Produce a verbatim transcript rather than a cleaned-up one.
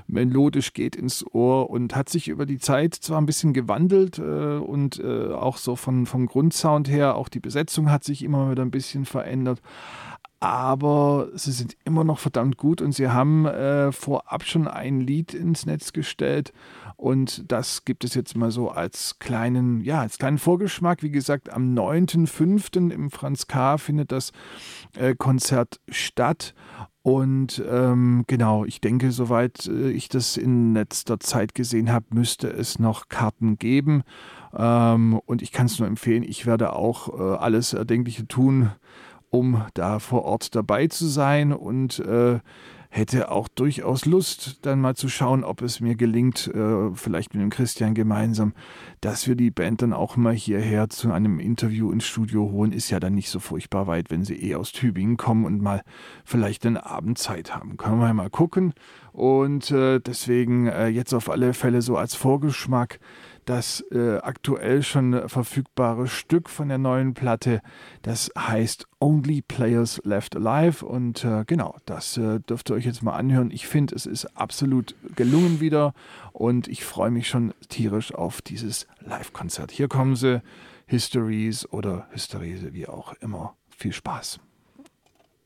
melodisch geht ins Ohr und hat sich über die Zeit zwar ein bisschen gewandelt äh, und äh, auch so von, vom Grundsound her, auch die Besetzung hat sich immer wieder ein bisschen verändert. Aber sie sind immer noch verdammt gut und sie haben äh, vorab schon ein Lied ins Netz gestellt und das gibt es jetzt mal so als kleinen, ja, als kleinen Vorgeschmack. Wie gesagt, am neunten fünften im Franz K. findet das äh, Konzert statt. Und ähm, genau, ich denke, soweit äh, ich das in letzter Zeit gesehen habe, müsste es noch Karten geben. Ähm, und ich kann es nur empfehlen, ich werde auch äh, alles Erdenkliche tun, um da vor Ort dabei zu sein und äh, hätte auch durchaus Lust, dann mal zu schauen, ob es mir gelingt, äh, vielleicht mit dem Christian gemeinsam, dass wir die Band dann auch mal hierher zu einem Interview ins Studio holen. Ist ja dann nicht so furchtbar weit, wenn sie eh aus Tübingen kommen und mal vielleicht einen Abend Zeit haben. Können wir ja mal gucken. Und äh, deswegen äh, jetzt auf alle Fälle so als Vorgeschmack das äh, aktuell schon verfügbare Stück von der neuen Platte. Das heißt Only Players Left Alive und äh, genau, das äh, dürft ihr euch jetzt mal anhören. Ich finde, es ist absolut gelungen wieder und ich freue mich schon tierisch auf dieses Live-Konzert. Hier kommen sie, Histories oder Hysterise, wie auch immer. Viel Spaß.